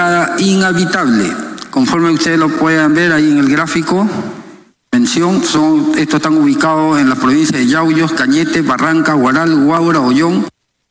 declarada inhabitable. Conforme ustedes lo puedan ver ahí en el gráfico, estos están ubicados en la provincia de Yauyos, Cañete, Barranca, Huaral, Huaura, Ollón.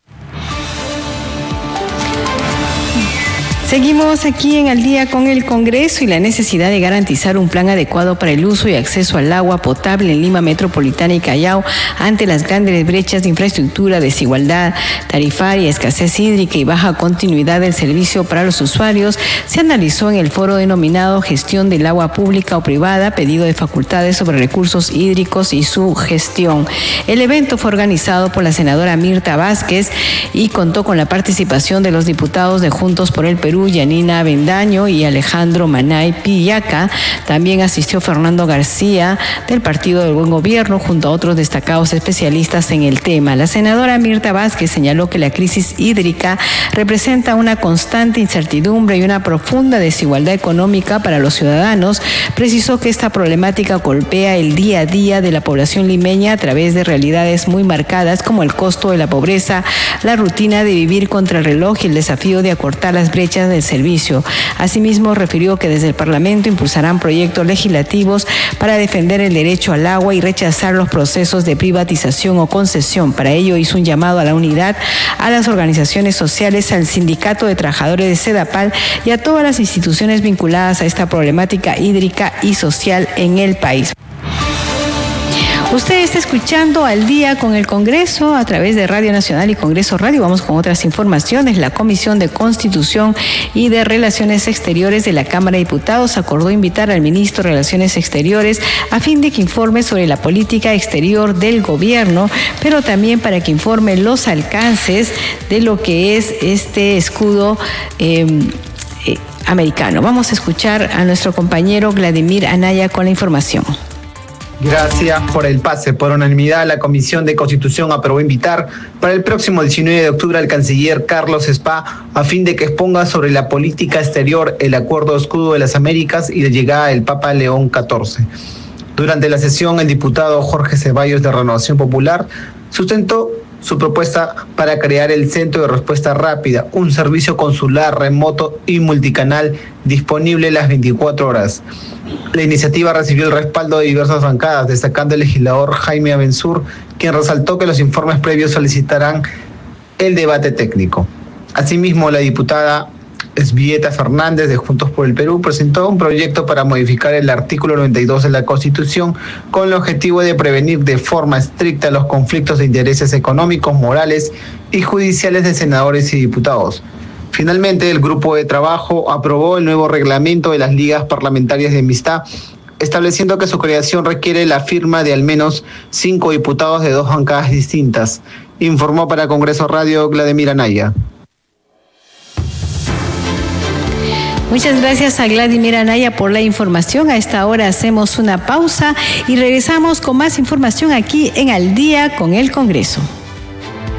Seguimos aquí en Al Día con el Congreso y la necesidad de garantizar un plan adecuado para el uso y acceso al agua potable en Lima Metropolitana y Callao ante las grandes brechas de infraestructura, desigualdad tarifaria, escasez hídrica y baja continuidad del servicio para los usuarios, se analizó en el foro denominado Gestión del Agua Pública o Privada, pedido de facultades sobre recursos hídricos y su gestión. El evento fue organizado por la senadora Mirta Vázquez y contó con la participación de los diputados de Juntos por el Perú, Yanina Avendaño y Alejandro Manay Pillaca. También asistió Fernando García del Partido del Buen Gobierno junto a otros destacados especialistas en el tema. La senadora Mirta Vázquez señaló que la crisis hídrica representa una constante incertidumbre y una profunda desigualdad económica para los ciudadanos. Precisó que esta problemática golpea el día a día de la población limeña a través de realidades muy marcadas como el costo de la pobreza, la rutina de vivir contra el reloj y el desafío de acortar las brechas del servicio. Asimismo, refirió que desde el Parlamento impulsarán proyectos legislativos para defender el derecho al agua y rechazar los procesos de privatización o concesión. Para ello hizo un llamado a la unidad, a las organizaciones sociales, al Sindicato de Trabajadores de Sedapal y a todas las instituciones vinculadas a esta problemática hídrica y social en el país. Usted está escuchando Al Día con el Congreso a través de Radio Nacional y Congreso Radio. Vamos con otras informaciones. La Comisión de Constitución y de Relaciones Exteriores de la Cámara de Diputados acordó invitar al ministro de Relaciones Exteriores a fin de que informe sobre la política exterior del gobierno, pero también para que informe los alcances de lo que es este escudo americano. Vamos a escuchar a nuestro compañero Vladimir Anaya con la información. Gracias por el pase. Por unanimidad, la Comisión de Constitución aprobó invitar para el próximo 19 de octubre al canciller Carlos Spa a fin de que exponga sobre la política exterior, el Acuerdo Escudo de las Américas y la llegada del Papa León XIV. Durante la sesión, el diputado Jorge Ceballos de Renovación Popular sustentó su propuesta para crear el Centro de Respuesta Rápida, un servicio consular remoto y multicanal disponible las 24 horas. La iniciativa recibió el respaldo de diversas bancadas, destacando el legislador Jaime Abensur, quien resaltó que los informes previos solicitarán el debate técnico. Asimismo, la diputada Esbieta Fernández de Juntos por el Perú presentó un proyecto para modificar el artículo 92 de la Constitución con el objetivo de prevenir de forma estricta los conflictos de intereses económicos, morales y judiciales de senadores y diputados. Finalmente, el grupo de trabajo aprobó el nuevo reglamento de las ligas parlamentarias de amistad, estableciendo que su creación requiere la firma de al menos 5 diputados de 2 bancadas distintas. Informó para Congreso Radio Vladimir Anaya. Muchas gracias a Vladimir Anaya por la información. A esta hora hacemos una pausa y regresamos con más información aquí en Al Día con el Congreso.